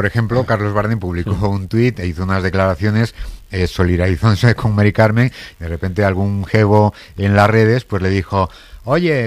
por ejemplo, Carlos Bardem publicó un tuit e hizo unas declaraciones solidarizándose con Mari Carmen. De repente algún jevo en las redes pues le dijo: oye,